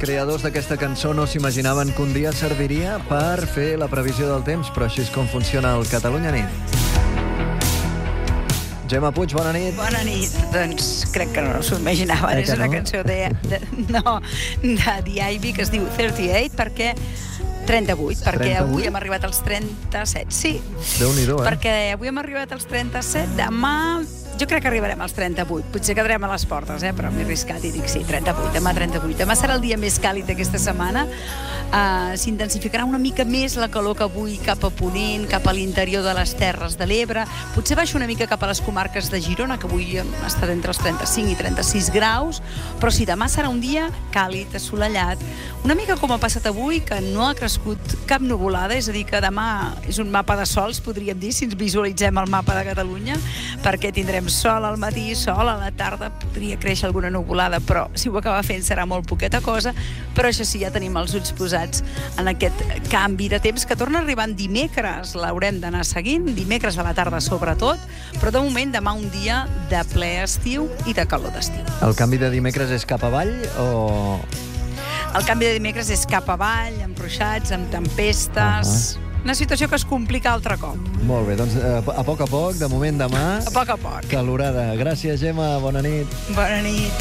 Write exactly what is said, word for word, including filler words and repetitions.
creadors d'aquesta cançó no s'imaginaven que un dia serviria per fer la previsió del temps, però així és com funciona el Catalunya Nit. Gemma Puig, bona nit. Bona nit. Doncs crec que no s'ho imaginaven. Eh, és una no? cançó de, de, no, de The Ivy que es diu trenta-vuit, perquè trenta-vuit, perquè trenta-vuit? avui hem arribat als trenta-set. Sí, Déu-n'hi-do, eh? perquè avui hem arribat als trenta-set, demà jo crec que arribarem als trenta-vuit. Potser quedarem a les portes, eh? Però m'he arriscat i dic sí, trenta-vuit, demà trenta-vuit. Demà serà el dia més càlid d'aquesta setmana. Uh, S'intensificarà una mica més la calor que avui cap a Ponent, cap a l'interior de les Terres de l'Ebre. Potser baixa una mica cap a les comarques de Girona, que avui ha estat entre els trenta-cinc i trenta-sis graus, però sí, demà serà un dia càlid, assolellat, una mica com ha passat avui, que no ha crescut cap nuvolada, és a dir, que demà és un mapa de sols, podríem dir, si ens visualitzem el mapa de Catalunya, perquè tindrem sol al matí, sol a la tarda, podria créixer alguna nuvolada, però si ho acaba fent serà molt poqueta cosa, però això sí, ja tenim els ulls posats en aquest canvi de temps que torna arribant dimecres, l'haurem d'anar seguint, dimecres a la tarda sobretot, però de moment demà un dia de ple estiu i de calor d'estiu. El canvi de dimecres és cap avall o... El canvi de dimecres és cap avall, amb ruixats, amb tempestes... Uh-huh. Una situació que es complica altre cop. Molt bé, doncs a poc a poc, de moment demà... A poc a poc. Calorada. Gràcies, Gemma, bona nit. Bona nit.